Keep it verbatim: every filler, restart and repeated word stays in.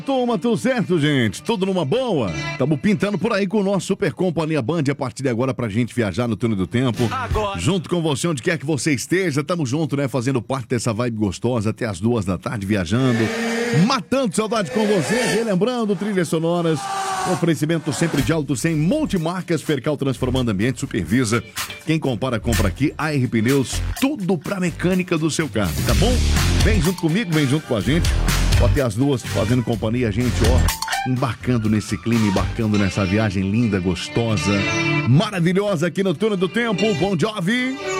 Toma, tudo certo, gente? Tudo numa boa? Tamo pintando por aí com o nosso Super Companhia Band a partir de agora pra gente viajar no túnel do tempo. Agora. Junto com você, onde quer que você esteja, tamo junto, né? Fazendo parte dessa vibe gostosa até as duas da tarde, viajando, matando saudade com você, relembrando trilhas sonoras. Oferecimento sempre de Auto cem, multimarcas, Fercal transformando ambiente, supervisa. Quem compara, compra aqui. A R Pneus, tudo pra mecânica do seu carro, tá bom? Vem junto comigo, vem junto com a gente. Até as duas, fazendo companhia, a gente, ó, embarcando nesse clima, embarcando nessa viagem linda, gostosa, maravilhosa aqui no Túnel do Tempo. Bon Jovi!